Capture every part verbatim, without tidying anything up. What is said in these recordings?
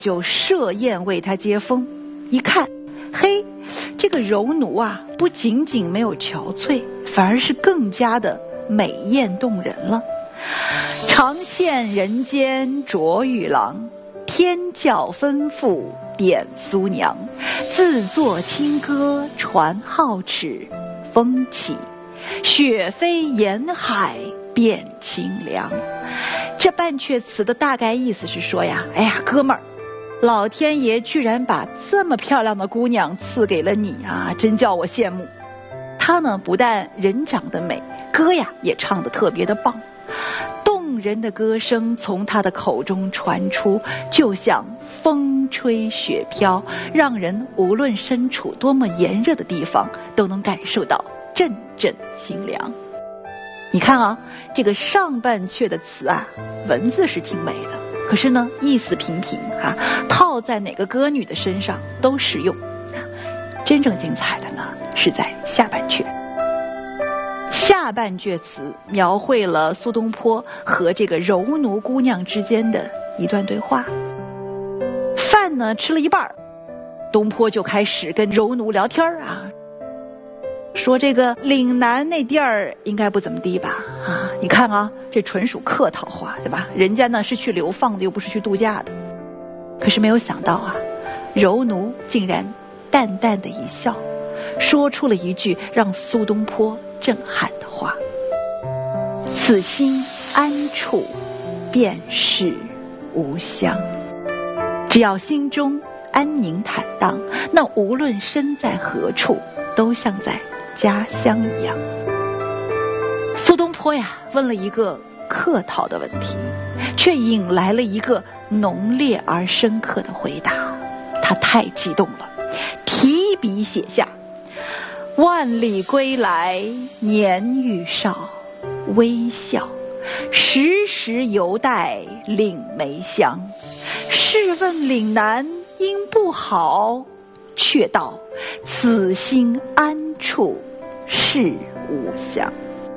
就设宴为她接风。一看，嘿，这个柔奴啊，不仅仅没有憔悴，反而是更加的美艳动人了。常羡人间卓玉郎，天教吩咐点苏娘。自作清歌传皓齿，风起雪飞沿海变清凉。这半阙词的大概意思是说呀，哎呀，哥们儿，老天爷居然把这么漂亮的姑娘赐给了你啊，真叫我羡慕。她呢，不但人长得美，歌呀也唱得特别的棒，动人的歌声从她的口中传出，就像风吹雪飘，让人无论身处多么炎热的地方，都能感受到阵阵清凉。你看啊，这个上半阙的词啊，文字是挺美的，可是呢，意思平平啊，套在哪个歌女的身上都适用。真正精彩的呢，是在下半阙。下半阙词描绘了苏东坡和这个柔奴姑娘之间的一段对话。饭呢吃了一半，东坡就开始跟柔奴聊天啊，说这个岭南那地儿应该不怎么地吧啊，你看啊，这纯属客套话，对吧？人家呢是去流放的，又不是去度假的。可是没有想到啊，柔奴竟然淡淡的一笑，说出了一句让苏东坡震撼的话：此心安处，便是吾乡。只要心中安宁坦荡，那无论身在何处，都像在家乡一样。苏东坡呀，问了一个客套的问题，却引来了一个浓烈而深刻的回答。他太激动了，提笔写下：万里归来年愈少，微笑时时犹带岭梅香。试问岭南应不好，却道此心安处是吾乡。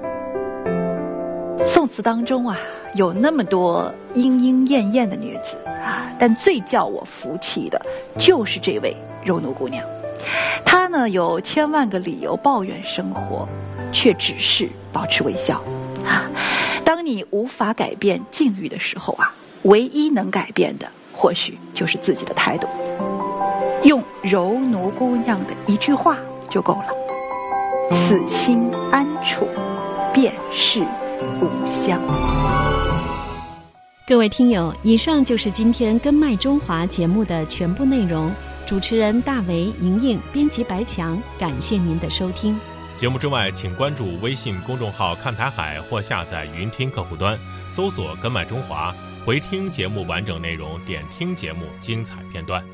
宋词当中啊，有那么多莺莺燕燕的女子啊，但最叫我服气的就是这位柔奴姑娘。她呢，有千万个理由抱怨生活，却只是保持微笑啊。当你无法改变境遇的时候啊，唯一能改变的或许就是自己的态度。用柔奴姑娘的一句话就够了：此心安处，便是吾乡。 各位听友，以上就是今天根脉中华节目的全部内容。主持人大为、莹莹，编辑白强，感谢您的收听。 节目之外，请关注微信公众号看台海或下载云听客户端，搜索根脉中华，回听节目完整内容，点听节目精彩片段。